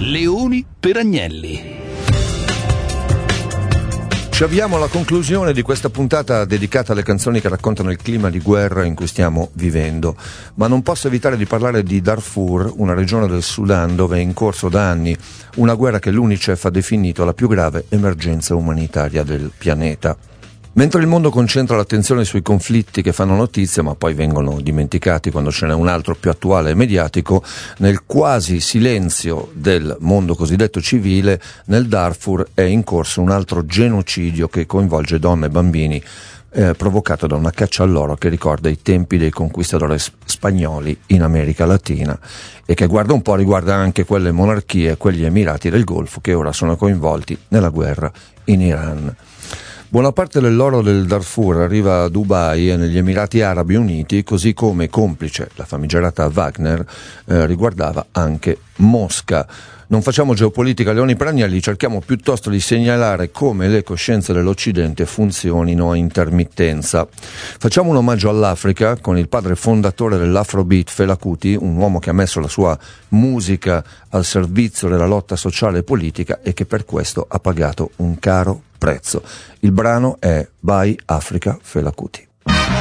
Leoni per Agnelli. Ci avviamo alla conclusione di questa puntata dedicata alle canzoni che raccontano il clima di guerra in cui stiamo vivendo, ma non posso evitare di parlare di Darfur, una regione del Sudan dove è in corso da anni una guerra che l'UNICEF ha definito la più grave emergenza umanitaria del pianeta. Mentre il mondo concentra l'attenzione sui conflitti che fanno notizia ma poi vengono dimenticati quando ce n'è un altro più attuale e mediatico, nel quasi silenzio del mondo cosiddetto civile, nel Darfur è in corso un altro genocidio che coinvolge donne e bambini, provocato da una caccia all'oro che ricorda i tempi dei conquistadores spagnoli in America Latina e che guarda un po' riguarda anche quelle monarchie e quegli emirati del Golfo che ora sono coinvolti nella guerra in Iran. Buona parte dell'oro del Darfur arriva a Dubai e negli Emirati Arabi Uniti, così come complice la famigerata Wagner riguardava anche Mosca. Non facciamo geopolitica Leoni per Agnelli, cerchiamo piuttosto di segnalare come le coscienze dell'Occidente funzionino a intermittenza. Facciamo un omaggio all'Africa con il padre fondatore dell'Afrobeat, Fela Kuti, un uomo che ha messo la sua musica al servizio della lotta sociale e politica e che per questo ha pagato un caro prezzo. Il brano è By Africa, Fela Kuti.